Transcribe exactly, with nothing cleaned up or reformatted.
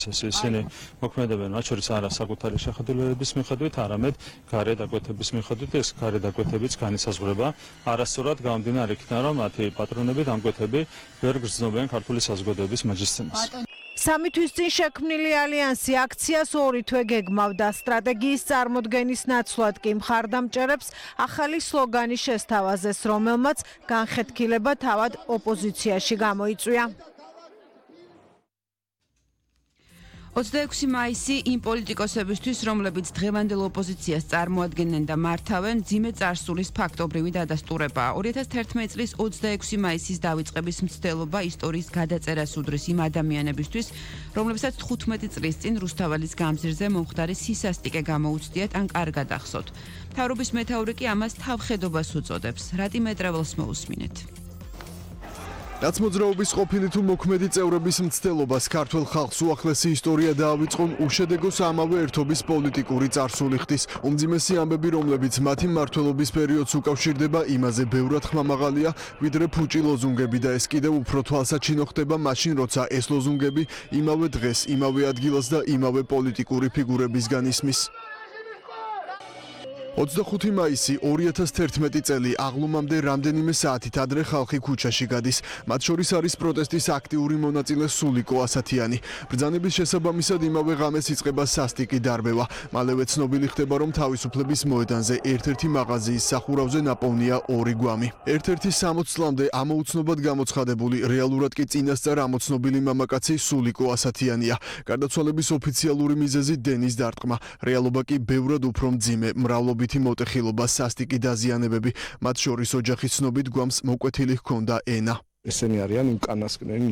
ისინი მოქმედებენ მათ შორის არა საკუთარი შეხედულებების მიხედვით, არამედ გარე დაკვეთების მიხედვით. ეს გარე დაკვეთებიც განისაზღვრება არასწორად გამომდინარე იქიდან, რომ მათი პატრონები დამკვეთები ვერ გრძნობენ ქართული საზოგადოების მაჯისცემას. სამი თვის წინ შექმნილი ალიანსი აქციას ორი თვე გეგმავდა. სტრატეგიის წარმოდგენის ნაცვლად კი მხარდამჭერებს ახალი სლოგანი შესთავაზეს, რომელმაც განხეთქილება თავად ოპოზიციაში გამოიწვია. ოცდაექვსი მაისი იმ პოლიტიკოსებისთვის, რომლებიც დღევანდელ ოპოზიციას წარმოადგენენ და მართავენ, მძიმე წარსულის ფაქტობრივი დადასტურებაა. ორი ათას თერთმეტი წლის ოცდაექვსი მაისის დავიწყების მცდელობა ისტორიის გადაწერას უდრის იმ ადამიანებისთვის, რომლებსაც თხუთმეტი წლის წინ რუსთაველის გამზირზე მომხდარი სისასტიკე გამოუცდიათ ან კარგად ახსოვთ. მთავრობის მეთაური კი ამას თავხედობას უწოდებს. რატი მეტრეველს მოусმინეთ. რაც მოძრაობის ყოფილი თუ მოქმედი წევრების მცდელობას ქართულ ხალხს უახლესი ისტორია დაავიწყონ, უშედეგოს ამავე ერთობის პოლიტიკური წარსული ხდის. უმძიმესი ამბები, რომლებიც მათი მმართველობის პერიოდს უკავშირდება, იმაზე ბევრად ხმამაღალია, ვიდრე ფუჭი ლოზუნგები და ეს კიდევ უფრო თვალსაჩინო ხდება მაშინ, როცა ეს ლოზუნგები იმავე დღეს, იმავე ადგილას და იმავე პოლიტიკური ფიგურებისგან ისმის. ოცდახუთი მაისი ორი ათას თერთმეტი წელი აღლუმამდე რამდენიმე საათით ადრე ხალხი ქუჩაში გადის. მათ შორის არის პროტესტის აქტიური მონაწილე სულიკო ასათიანი. ბრძანების შესაბამისად იმავე ღამეს იწყება სასტიკი დარბევა. მალევე ცნობილი ხდება, რომ თავისუფლების მოედანზე ერთ-ერთი მაღაზიის სახურავზე ნაპოვნია ორი გვამი. ერთ-ერთი სამოც წლამდე ამოუცნობად გამოცხადებული, რეალურად კი წინასწარ ამოცნობილი მამაკაცი სულიკო ასათიანია. გარდაცვალების ოფიციალური მიზეზი დენის დარტყმა. რეალობა კი ბევრად უფრო მძიმე, მრავლობითი მოტეხილობა, სასტიკი დაზიანებები, მათ შორის ოჯახის ცნობით გვამს მოკვეთილი ჰქონდა ენა. ესენი არიან უკანასკნელი